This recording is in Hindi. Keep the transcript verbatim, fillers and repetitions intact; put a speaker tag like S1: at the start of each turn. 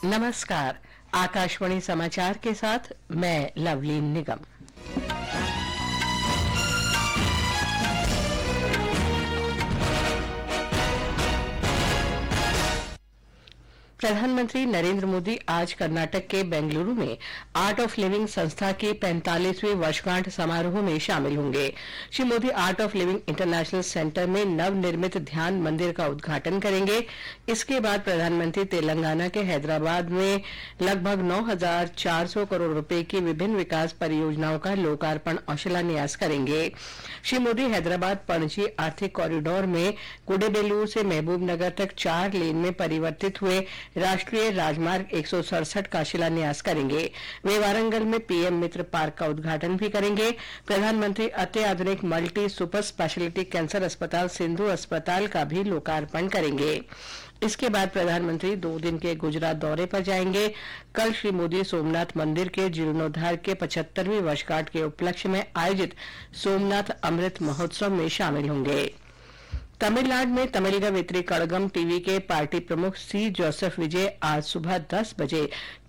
S1: नमस्कार। आकाशवाणी समाचार के साथ मैं लवली निगम। प्रधानमंत्री नरेंद्र मोदी आज कर्नाटक के बेंगलुरु में आर्ट ऑफ लिविंग संस्था की पैंतालीसवीं वर्षगांठ समारोह में शामिल होंगे। Shri Modi art of living international centre में नवनिर्मित ध्यान मंदिर का उद्घाटन करेंगे। इसके बाद प्रधानमंत्री तेलंगाना के हैदराबाद में लगभग नौ हजार चार सौ करोड़ रुपए की विभिन्न विकास परियोजनाओं का लोकार्पण और शिलान्यास करेंगे। श्री मोदी हैदराबाद पणजी आर्थिक कॉरिडोर में कुडेबेलूर से महबूब नगर तक चार लेन में परिवर्तित हुए राष्ट्रीय राजमार्ग एक सौ सड़सठ का शिलान्यास करेंगे। वे वारंगल में पीएम मित्र पार्क का उद्घाटन भी करेंगे। प्रधानमंत्री अत्याधुनिक मल्टी सुपर स्पेशलिटी कैंसर अस्पताल सिंधु अस्पताल का भी लोकार्पण करेंगे। इसके बाद प्रधानमंत्री दो दिन के गुजरात दौरे पर जाएंगे। कल श्री मोदी सोमनाथ मंदिर के जीर्णोद्धार के पचहत्तरवीं वर्षगांठ के उपलक्ष्य में आयोजित सोमनाथ अमृत महोत्सव में शामिल होंगे। तमिलनाडु में तमिलगा वेत्री कड़गम टीवी के पार्टी प्रमुख सी जोसेफ विजय आज सुबह दस बजे